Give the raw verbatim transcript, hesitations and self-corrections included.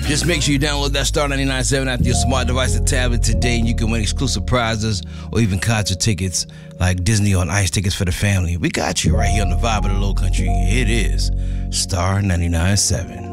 Just make sure you download that Star ninety-nine point seven app to your smart device or tablet today, and you can win exclusive prizes or even concert tickets like Disney on Ice tickets for the family. We got you right here on the Vibe of the Low Country. It is Star ninety-nine point seven.